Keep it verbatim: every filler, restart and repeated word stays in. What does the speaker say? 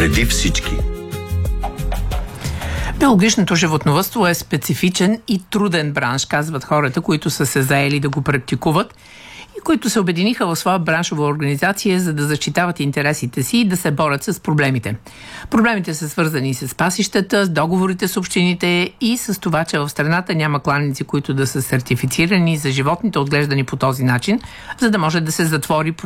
преди всички. Биологичното животновъдство е специфичен и труден бранш, казват хората, които са се заели да го практикуват и които се обединиха в своя браншова организация, за да защитават интересите си и да се борят с проблемите. Проблемите са свързани с пасищата, с договорите с общините и с това, че в страната няма кланици, които да са сертифицирани за животните, отглеждани по този начин, за да може да се затвори